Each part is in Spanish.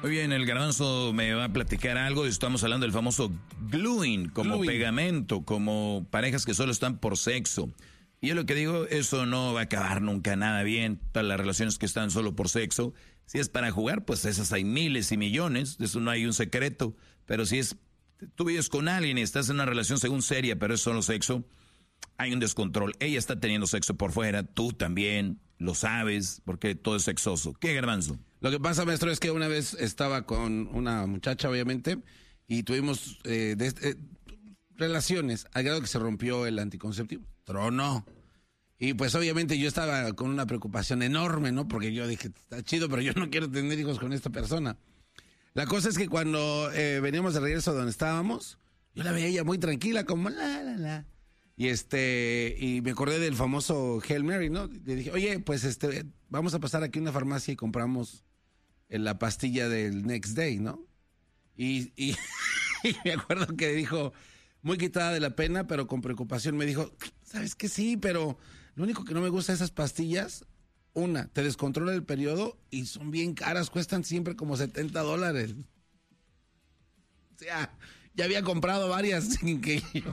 Muy bien, el Garbanzo me va a platicar algo. Estamos hablando del famoso gluing, como pegamento, como parejas que solo están por sexo. Y yo lo que digo, eso no va a acabar nunca nada bien. Todas las relaciones que están solo por sexo. Si es para jugar, pues esas hay miles y millones. De eso no hay un secreto. Pero si es, tú vives con alguien y estás en una relación según seria, pero es solo sexo, hay un descontrol. Ella está teniendo sexo por fuera, tú también, lo sabes, porque todo es sexoso. ¿Qué, Garbanzo? Lo que pasa, maestro, es que una vez estaba con una muchacha, obviamente, y tuvimos relaciones al grado que se rompió el anticonceptivo. Tronó. Y pues obviamente yo estaba con una preocupación enorme, ¿no? Porque yo dije, está chido, pero yo no quiero tener hijos con esta persona. La cosa es que cuando veníamos de regreso a donde estábamos, yo la veía ella muy tranquila, como la. Y me acordé del famoso Hail Mary, ¿no? Le dije, oye, pues vamos a pasar aquí a una farmacia y compramos la pastilla del Next Day, ¿no? Y me acuerdo que dijo, muy quitada de la pena, pero con preocupación, me dijo, ¿sabes qué? Sí, pero lo único que no me gusta de esas pastillas, una, te descontrola el periodo y son bien caras, cuestan siempre como $70. O sea, ya había comprado varias sin que yo...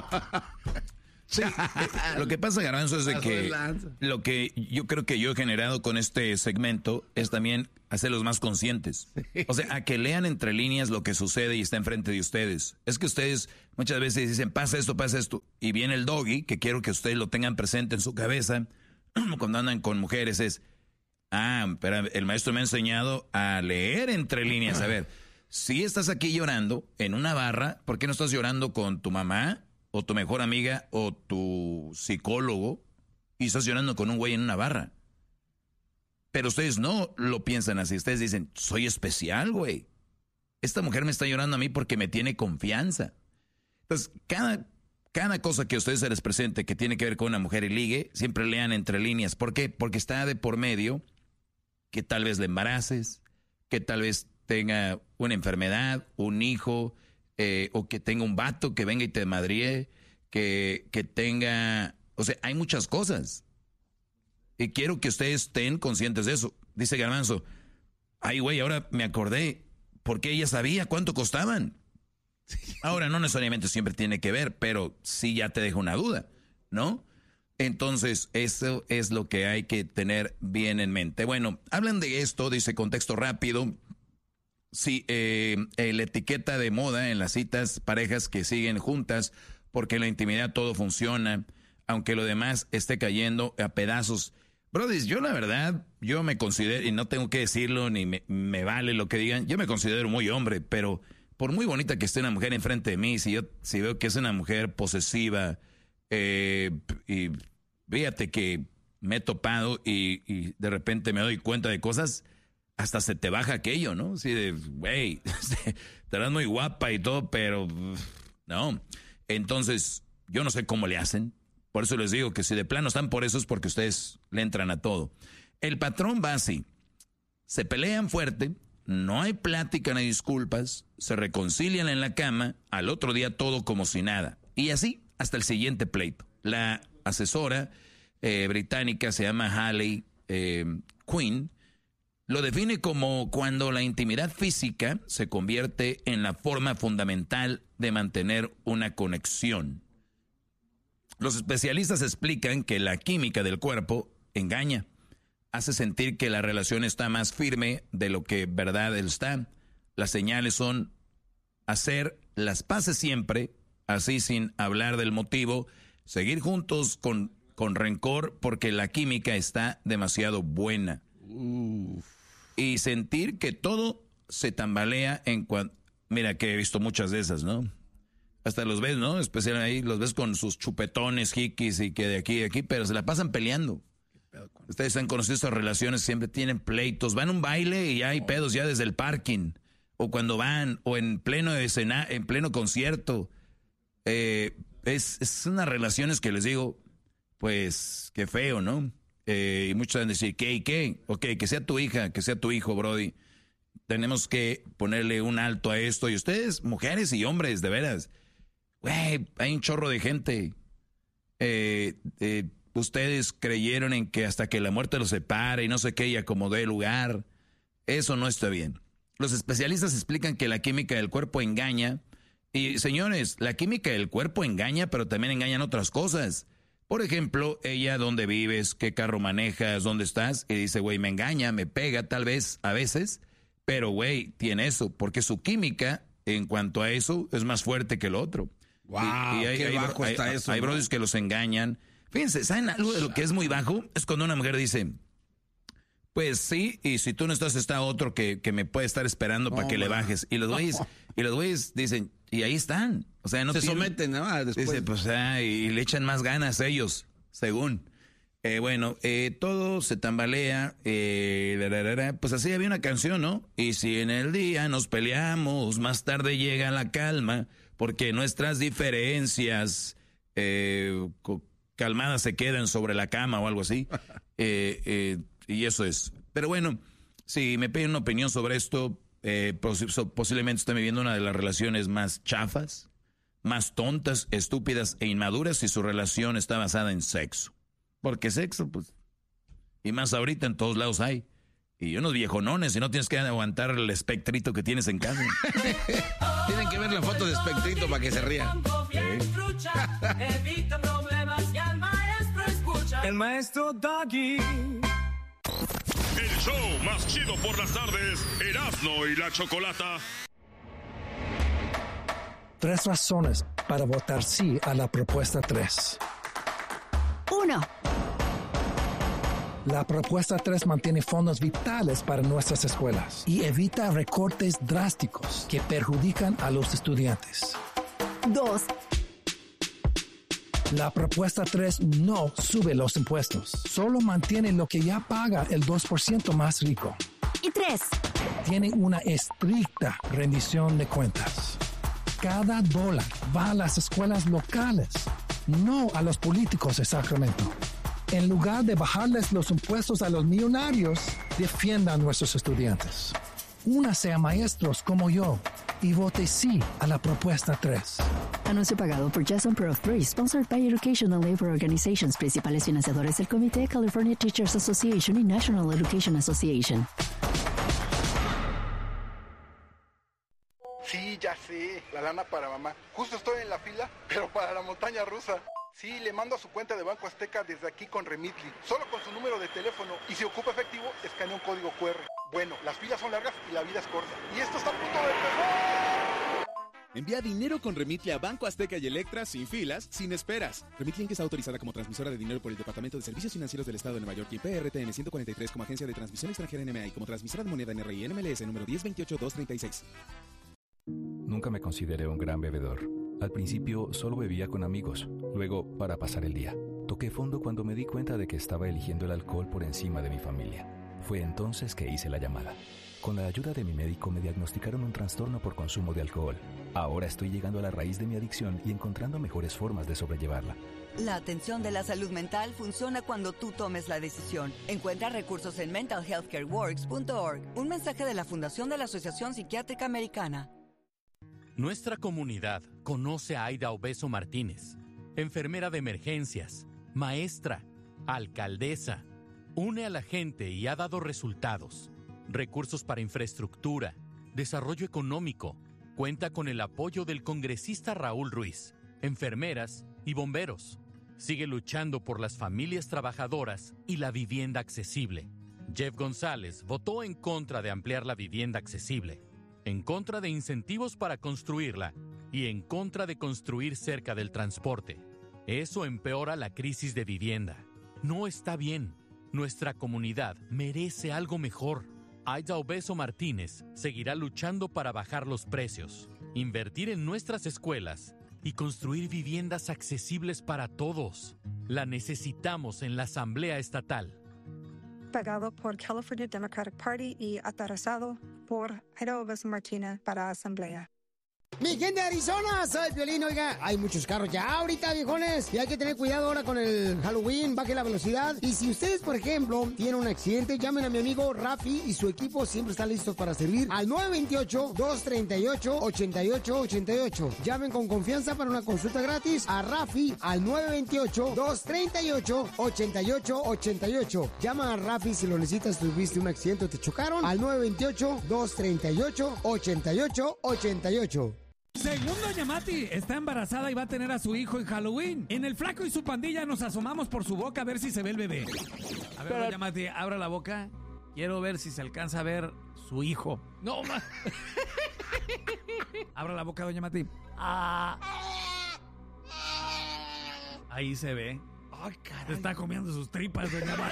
Sí, lo que pasa, Garbanzo, es de que lo que yo creo que yo he generado con este segmento es también hacerlos más conscientes. O sea, a que lean entre líneas lo que sucede y está enfrente de ustedes. Es que ustedes muchas veces dicen, pasa esto, y viene el doggy, que quiero que ustedes lo tengan presente en su cabeza, cuando andan con mujeres es, pero el maestro me ha enseñado a leer entre líneas. A ver, si estás aquí llorando en una barra, ¿por qué no estás llorando con tu mamá? O tu mejor amiga, o tu psicólogo, y estás llorando con un güey en una barra. Pero ustedes no lo piensan así. Ustedes dicen, soy especial, güey. Esta mujer me está llorando a mí porque me tiene confianza. Entonces, cada cosa que a ustedes se les presente que tiene que ver con una mujer y ligue, siempre lean entre líneas. ¿Por qué? Porque está de por medio que tal vez le embaraces, que tal vez tenga una enfermedad, un hijo... o que tenga un vato que venga y te madríe, que tenga... O sea, hay muchas cosas. Y quiero que ustedes estén conscientes de eso. Dice Garbanzo, ay, güey, ahora me acordé, porque ella sabía cuánto costaban. Ahora, no necesariamente siempre tiene que ver, pero sí ya te deja una duda, ¿no? Entonces, eso es lo que hay que tener bien en mente. Bueno, hablan de esto, dice contexto rápido... Sí, la etiqueta de moda en las citas, parejas que siguen juntas, porque en la intimidad todo funciona, aunque lo demás esté cayendo a pedazos. Brody, yo la verdad, yo me considero, y no tengo que decirlo, ni me vale lo que digan, yo me considero muy hombre, pero por muy bonita que esté una mujer enfrente de mí, si veo que es una mujer posesiva, y fíjate que me he topado y de repente me doy cuenta de cosas... Hasta se te baja aquello, ¿no? Así de, güey, te eras muy guapa y todo, pero no. Entonces, yo no sé cómo le hacen. Por eso les digo que si de plano están por eso es porque ustedes le entran a todo. El patrón va así. Se pelean fuerte, no hay plática ni disculpas, se reconcilian en la cama, al otro día todo como si nada. Y así hasta el siguiente pleito. La asesora británica se llama Hayley Quinn. Lo define como cuando la intimidad física se convierte en la forma fundamental de mantener una conexión. Los especialistas explican que la química del cuerpo engaña, hace sentir que la relación está más firme de lo que verdad está. Las señales son hacer las paces siempre, así sin hablar del motivo, seguir juntos con rencor porque la química está demasiado buena. Y sentir que todo se tambalea en cuanto... Mira que he visto muchas de esas, ¿no? Hasta los ves, ¿no? Especial ahí, los ves con sus chupetones, jiquis y que de aquí y de aquí, pero se la pasan peleando. Ustedes han conocido estas relaciones, siempre tienen pleitos. Van a un baile y hay pedos ya desde el parking. O cuando van, o en pleno en pleno concierto. Es unas relaciones que les digo, pues, qué feo, ¿no? Y muchos van a decir, ¿qué? Ok, que sea tu hija, que sea tu hijo, Brody. Tenemos que ponerle un alto a esto. Y ustedes, mujeres y hombres, de veras, güey, hay un chorro de gente. Ustedes creyeron en que hasta que la muerte los separe y no sé qué, y acomodé el lugar. Eso no está bien. Los especialistas explican que la química del cuerpo engaña. Y señores, la química del cuerpo engaña, pero también engañan otras cosas. Por ejemplo, ella, dónde vives, qué carro manejas, dónde estás. Y dice, güey, me engaña, me pega tal vez, a veces. Pero, güey, tiene eso, porque su química, en cuanto a eso, es más fuerte que el otro. Wow, qué bajo está eso. Hay brothers que los engañan. Fíjense, ¿saben algo de lo que es muy bajo? Es cuando una mujer dice, pues sí, y si tú no estás, está otro que me puede estar esperando para que le bajes. Y los güeyes dicen, y ahí están. O sea, no se someten, ¿no? Después. Dice, pues, y le echan más ganas ellos, según. Todo se tambalea. Pues así había una canción, ¿no? Y si en el día nos peleamos, más tarde llega la calma, porque nuestras diferencias calmadas se quedan sobre la cama o algo así. Y eso es. Pero bueno, si me piden una opinión sobre esto, posiblemente estoy viviendo una de las relaciones más chafas, más tontas, estúpidas e inmaduras si su relación está basada en sexo. Porque sexo, pues, y más ahorita en todos lados hay. Y unos viejonones, y no tienes que aguantar el espectrito que tienes en casa. Tienen que ver la foto de espectrito para que se rían. El maestro Doggy. El show más chido por las tardes, Erasmo y la Chocolata. 3 razones para votar sí a la propuesta 3. 1. La propuesta 3 mantiene fondos vitales para nuestras escuelas y evita recortes drásticos que perjudican a los estudiantes. 2. La propuesta 3 no sube los impuestos, solo mantiene lo que ya paga el 2% más rico. Y 3. Tiene una estricta rendición de cuentas. Cada dólar va a las escuelas locales, no a los políticos de Sacramento. En lugar de bajarles los impuestos a los millonarios, defienda a nuestros estudiantes. Únase a maestros como yo y vote sí a la propuesta 3. Anuncio pagado por Jason Prof 3, sponsored by Educational Labor Organizations, principales financiadores del Comité California Teachers Association y National Education Association. Sí, ya sé, la lana para mamá. Justo estoy en la fila, pero para la montaña rusa. Sí, le mando a su cuenta de Banco Azteca desde aquí con Remitly, solo con su número de teléfono, y si ocupa efectivo, escanea un código QR. Bueno, las filas son largas y la vida es corta. Y esto está a punto de empezar. Envía dinero con Remitly a Banco Azteca y Electra sin filas, sin esperas. Remitly Inc. está autorizada como transmisora de dinero por el Departamento de Servicios Financieros del Estado de Nueva York y PRTN 143 como agencia de transmisión extranjera NMA y como transmisora de moneda NRI NMLS número 1028236. Nunca me consideré un gran bebedor. Al principio solo bebía con amigos, luego para pasar el día. Toqué fondo cuando me di cuenta de que estaba eligiendo el alcohol por encima de mi familia. Fue entonces que hice la llamada. Con la ayuda de mi médico me diagnosticaron un trastorno por consumo de alcohol. Ahora estoy llegando a la raíz de mi adicción y encontrando mejores formas de sobrellevarla. La atención de la salud mental funciona cuando tú tomes la decisión. Encuentra recursos en mentalhealthcareworks.org. Un mensaje de la Fundación de la Asociación Psiquiátrica Americana. Nuestra comunidad conoce a Aida Obeso Martínez, enfermera de emergencias, maestra, alcaldesa. Une a la gente y ha dado resultados. Recursos para infraestructura, desarrollo económico. Cuenta con el apoyo del congresista Raúl Ruiz, enfermeras y bomberos. Sigue luchando por las familias trabajadoras y la vivienda accesible. Jeff González votó en contra de ampliar la vivienda accesible, en contra de incentivos para construirla y en contra de construir cerca del transporte. Eso empeora la crisis de vivienda. No está bien. Nuestra comunidad merece algo mejor. Aida Obeso Martínez seguirá luchando para bajar los precios, invertir en nuestras escuelas y construir viviendas accesibles para todos. La necesitamos en la Asamblea Estatal. Pagado por California Democratic Party y aterrizado por Aida Obeso Martínez para Asamblea. Mi gente de Arizona, soy Piolín. Oiga, hay muchos carros ya ahorita, viejones, y hay que tener cuidado ahora con el Halloween, baje la velocidad. Y si ustedes, por ejemplo, tienen un accidente, llamen a mi amigo Rafi y su equipo siempre está listo para servir al 928-238-8888. Llamen con confianza para una consulta gratis a Rafi al 928-238-8888. Llama a Rafi si lo necesitas, tuviste un accidente o te chocaron, al 928-238-8888. Según Doña Mati, está embarazada y va a tener a su hijo en Halloween. En el Flaco y su pandilla nos asomamos por su boca a ver si se ve el bebé. A ver, Doña Mati, abra la boca. Quiero ver si se alcanza a ver su hijo. No, ma. Abra la boca, Doña Mati. Ahí se ve. Ay, caray. Se está comiendo sus tripas, Doña Mati.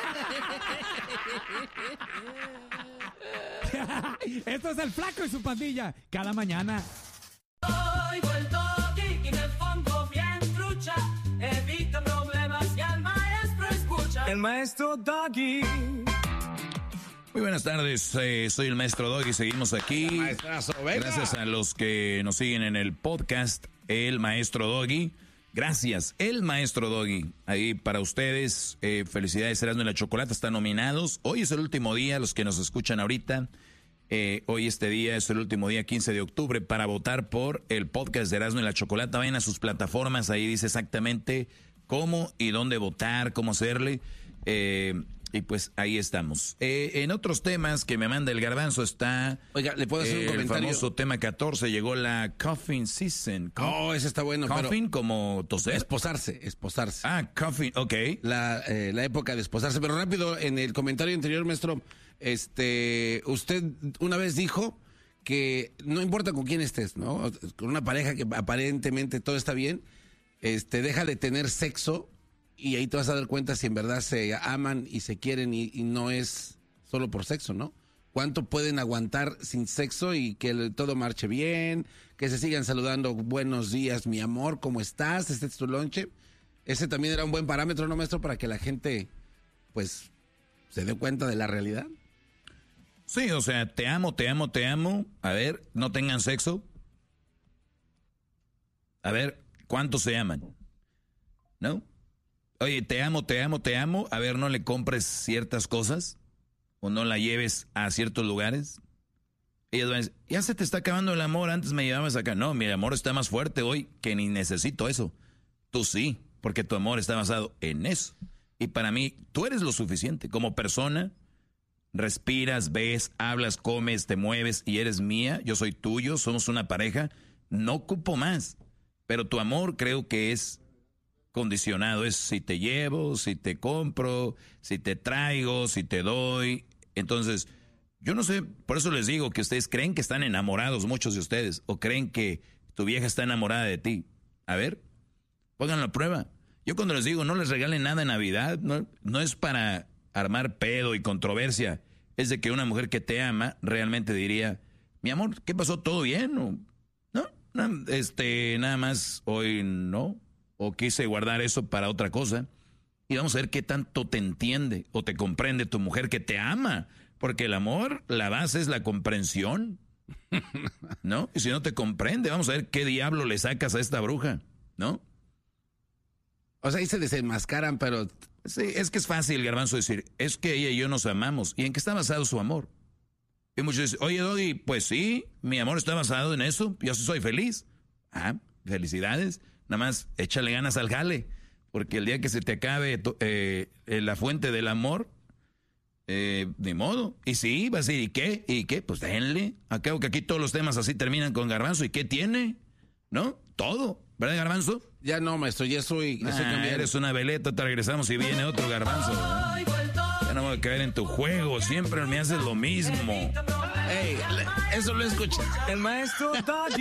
Esto es el Flaco y su pandilla. Cada mañana. Oigo el doggy y me pongo bien trucha. Evita problemas y al maestro escucha. El maestro Doggy. Muy buenas tardes, soy el maestro Doggy. Seguimos aquí. Gracias a los que nos siguen en el podcast, el maestro Doggy. Gracias, el maestro Doggy. Ahí para ustedes, felicidades, Erasmo y la Chocolata están nominados. Hoy es el último día, los que nos escuchan ahorita. Hoy este día es el último día, 15 de octubre, para votar por el podcast de Erasmo y la Chocolata. Vayan a sus plataformas, ahí dice exactamente cómo y dónde votar, cómo hacerle. Y pues ahí estamos. En otros temas que me manda el Garbanzo está... Oiga, ¿le puedo hacer un comentario? El famoso tema 14, llegó la coughing season. Ese está bueno. Coughing como toser. Esposarse. Ah, coughing, ok. La época de esposarse. Pero rápido, en el comentario anterior, maestro, usted una vez dijo que no importa con quién estés, ¿no? Con una pareja que aparentemente todo está bien, deja de tener sexo y ahí te vas a dar cuenta si en verdad se aman y se quieren y no es solo por sexo, ¿no? ¿Cuánto pueden aguantar sin sexo y que todo marche bien, que se sigan saludando, buenos días, mi amor, ¿cómo estás? ¿Este es tu lonche? Ese también era un buen parámetro, ¿no, maestro? Para que la gente, pues, se dé cuenta de la realidad. Sí, o sea, te amo. A ver, no tengan sexo. A ver, ¿cuántos se aman? ¿No? Oye, te amo. A ver, no le compres ciertas cosas o no la lleves a ciertos lugares. Ellas van a decir, ya se te está acabando el amor, antes me llevabas acá. No, mi amor está más fuerte hoy que ni necesito eso. Tú sí, porque tu amor está basado en eso. Y para mí, tú eres lo suficiente. Como persona, respiras, ves, hablas, comes, te mueves y eres mía. Yo soy tuyo, somos una pareja. No ocupo más. Pero tu amor creo que es condicionado. Es si te llevo, si te compro, si te traigo, si te doy. Entonces, yo no sé, por eso les digo que ustedes creen que están enamorados, muchos de ustedes, o creen que tu vieja está enamorada de ti. A ver, pónganlo a prueba. Yo cuando les digo no les regalen nada en Navidad, no es para armar pedo y controversia. Es de que una mujer que te ama realmente diría, mi amor, ¿qué pasó? ¿Todo bien? ¿O no? Nada más hoy no. O quise guardar eso para otra cosa. Y vamos a ver qué tanto te entiende o te comprende tu mujer que te ama. Porque el amor, la base es la comprensión. ¿No? Y si no te comprende, vamos a ver qué diablo le sacas a esta bruja. ¿No? O sea, ahí se desenmascaran, pero... Sí, es que es fácil, Garbanzo, decir, es que ella y yo nos amamos. ¿Y en qué está basado su amor? Y muchos dicen, oye, Doggy, pues sí, mi amor está basado en eso, yo soy feliz. Ah, felicidades. Nada más échale ganas al jale, porque el día que se te acabe la fuente del amor, ni modo. Y sí, vas a decir, ¿y qué? ¿Y qué? Pues denle. Acabo que aquí todos los temas así terminan con Garbanzo. ¿Y qué tiene? ¿No? Todo. ¿Verdad, Garbanzo? Ya no, maestro, ya soy cambiando. Eres una veleta, te regresamos y viene otro Garbanzo. Ya no voy a caer en tu juego, siempre me haces lo mismo. Ey, eso lo escuché. El maestro Doggy.